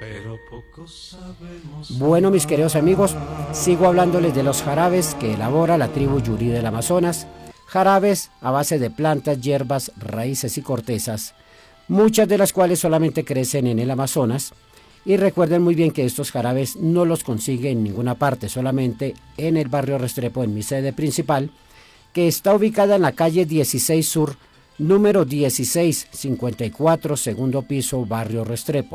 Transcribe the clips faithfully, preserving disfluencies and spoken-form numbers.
pero poco sabemos. Bueno, mis queridos amigos, sigo hablándoles de los jarabes que elabora la tribu Yuri del Amazonas. Jarabes a base de plantas, hierbas, raíces y cortezas, muchas de las cuales solamente crecen en el Amazonas. Y recuerden muy bien que estos jarabes no los consigue en ninguna parte, solamente en el barrio Restrepo, en mi sede principal, que está ubicada en la calle dieciséis Sur, número dieciséis cincuenta y cuatro, segundo piso, barrio Restrepo.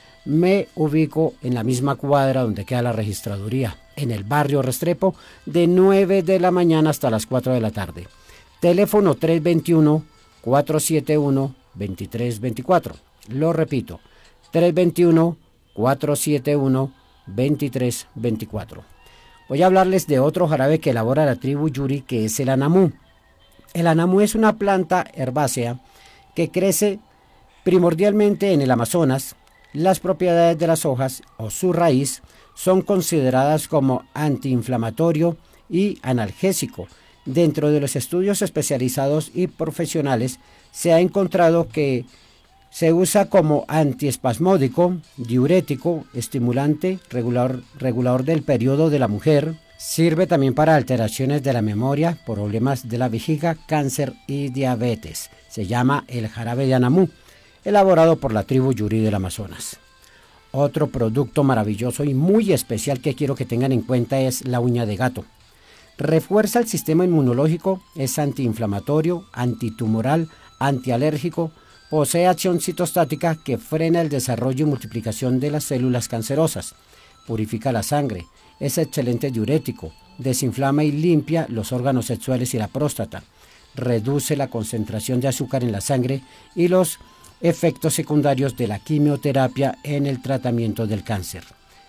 Me ubico en la misma cuadra donde queda la registraduría, en el barrio Restrepo, de nueve de la mañana hasta las cuatro de la tarde. Teléfono tres dos uno, cuatro siete uno, dos tres dos cuatro. Lo repito, tres dos uno, cuatro siete uno, dos tres dos cuatro. Voy a hablarles de otro jarabe que elabora la tribu Yuri, que es el anamú. El anamú es una planta herbácea que crece primordialmente en el Amazonas. Las propiedades de las hojas o su raíz son consideradas como antiinflamatorio y analgésico. Dentro de los estudios especializados y profesionales se ha encontrado que se usa como antiespasmódico, diurético, estimulante, regulador, regulador del periodo de la mujer. Sirve también para alteraciones de la memoria, problemas de la vejiga, cáncer y diabetes. Se llama el jarabe de anamú, elaborado por la tribu Yuri del Amazonas. Otro producto maravilloso y muy especial que quiero que tengan en cuenta es la uña de gato. Refuerza el sistema inmunológico, es antiinflamatorio, antitumoral, antialérgico, posee acción citostática que frena el desarrollo y multiplicación de las células cancerosas, purifica la sangre, es excelente diurético, desinflama y limpia los órganos sexuales y la próstata, reduce la concentración de azúcar en la sangre y los efectos secundarios de la quimioterapia en el tratamiento del cáncer.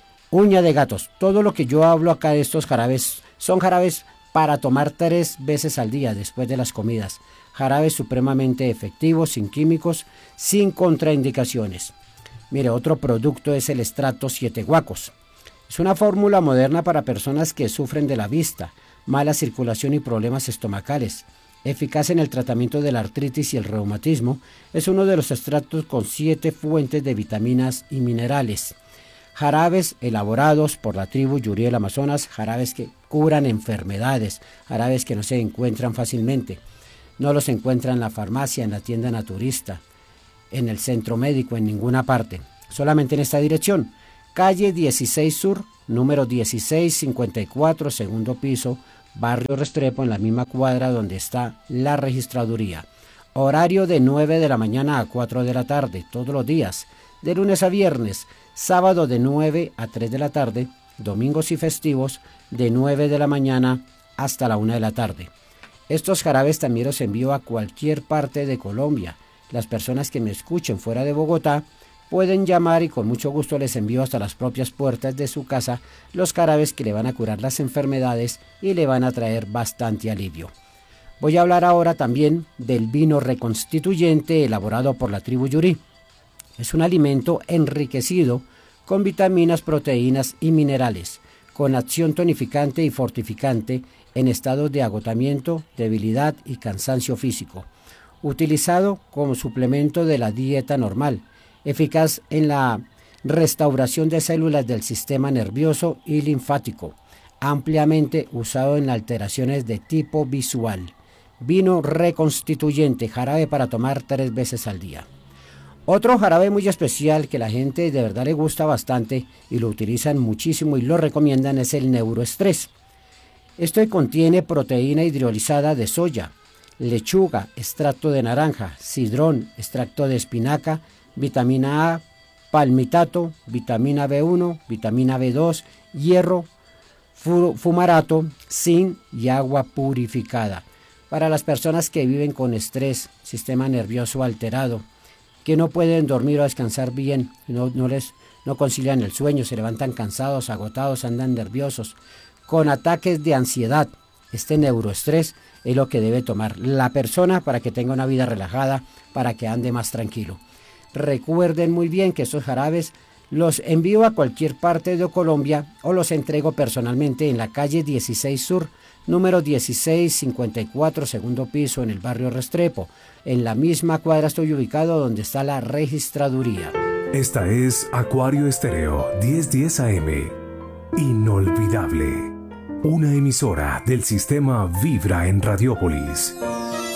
Uña de gatos. Todo lo que yo hablo acá de estos jarabes son jarabes para tomar tres veces al día después de las comidas. Jarabes supremamente efectivos, sin químicos, sin contraindicaciones. Mire, otro producto es el extracto siete guacos. Es una fórmula moderna para personas que sufren de la vista, mala circulación y problemas estomacales. Eficaz en el tratamiento de la artritis y el reumatismo, es uno de los extractos con siete fuentes de vitaminas y minerales. Jarabes elaborados por la tribu Yuri del Amazonas, jarabes que curan enfermedades, jarabes que no se encuentran fácilmente. No los encuentran en la farmacia, en la tienda naturista, en el centro médico, en ninguna parte. Solamente en esta dirección, calle dieciséis Sur, número dieciséis cincuenta y cuatro, segundo piso, barrio Restrepo, en la misma cuadra donde está la registraduría. Horario de nueve de la mañana a cuatro de la tarde, todos los días, de lunes a viernes, sábado de nueve a tres de la tarde, domingos y festivos de nueve de la mañana hasta la una de la tarde. Estos jarabes también los envío a cualquier parte de Colombia. Las personas que me escuchen fuera de Bogotá pueden llamar y con mucho gusto les envío hasta las propias puertas de su casa los jarabes que le van a curar las enfermedades y le van a traer bastante alivio. Voy a hablar ahora también del vino reconstituyente elaborado por la tribu Yuri. Es un alimento enriquecido con vitaminas, proteínas y minerales, con acción tonificante y fortificante en estados de agotamiento, debilidad y cansancio físico. Utilizado como suplemento de la dieta normal, eficaz en la restauración de células del sistema nervioso y linfático, ampliamente usado en alteraciones de tipo visual. Vino reconstituyente, jarabe para tomar tres veces al día. Otro jarabe muy especial que la gente de verdad le gusta bastante y lo utilizan muchísimo y lo recomiendan es el Neuroestrés. Este contiene proteína hidrolizada de soya, lechuga, extracto de naranja, cidrón, extracto de espinaca, vitamina A, palmitato, vitamina B uno, vitamina B dos, hierro, fumarato, zinc y agua purificada. Para las personas que viven con estrés, sistema nervioso alterado, que no pueden dormir o descansar bien, no, no les no concilian el sueño, se levantan cansados, agotados, andan nerviosos, con ataques de ansiedad. Este neuroestrés es lo que debe tomar la persona para que tenga una vida relajada, para que ande más tranquilo. Recuerden muy bien que estos jarabes los envío a cualquier parte de Colombia o los entrego personalmente en la calle dieciséis Sur, número dieciséis cincuenta y cuatro, segundo piso, en el barrio Restrepo. En la misma cuadra estoy ubicado donde está la registraduría. Esta es Acuario Estéreo diez diez A M. Inolvidable. Una emisora del sistema Vibra en Radiópolis.